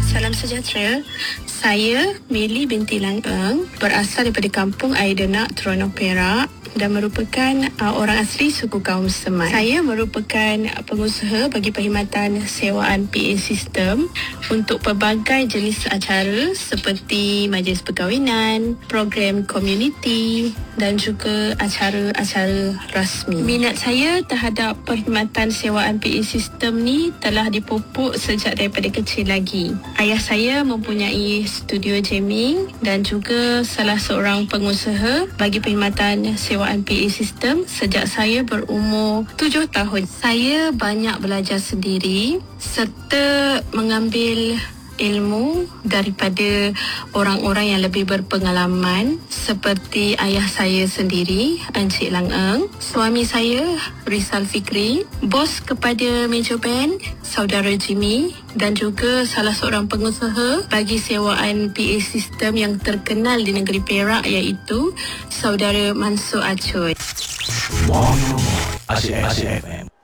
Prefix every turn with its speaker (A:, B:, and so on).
A: Salam sejahtera. Saya Meli binti Lang Eng, berasal daripada kampung Aidenak, Terengganu, Perak dan merupakan orang asli suku kaum Semai. Saya merupakan pengusaha bagi perkhidmatan sewaan PA sistem untuk pelbagai jenis acara seperti majlis perkahwinan, program komuniti dan juga acara-acara rasmi. Minat saya terhadap perkhidmatan sewaan PA sistem ni telah dipupuk sejak daripada kecil lagi. Ayah saya mempunyai studio jamming dan juga salah seorang pengusaha bagi perkhidmatan sewaan PA sistem sejak saya berumur 7 tahun. Saya banyak belajar sendiri serta mengambil ilmu daripada orang-orang yang lebih berpengalaman seperti ayah saya sendiri, Encik Lang Eng, suami saya Rizal Fikri, bos kepada Major Band saudara Jimmy dan juga salah seorang pengusaha bagi sewaan PA sistem yang terkenal di negeri Perak iaitu saudara Mansur Acoy.
B: Mono Asyik FM.